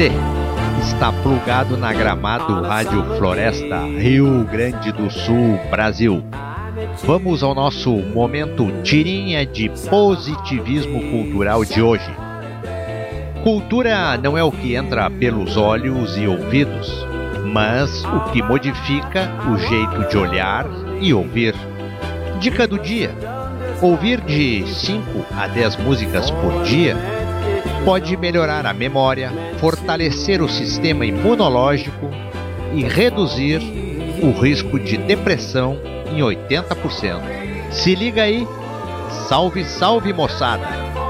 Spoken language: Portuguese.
Você está plugado na Gramado Rádio Floresta, Rio Grande do Sul, Brasil. Vamos ao nosso momento tirinha de positivismo cultural de hoje. Cultura não é o que entra pelos olhos e ouvidos, mas o que modifica o jeito de olhar e ouvir. Dica do dia: ouvir de 5 a 10 músicas por dia pode melhorar a memória, fortalecer o sistema imunológico e reduzir o risco de depressão em 80%. Se liga aí, salve, salve moçada!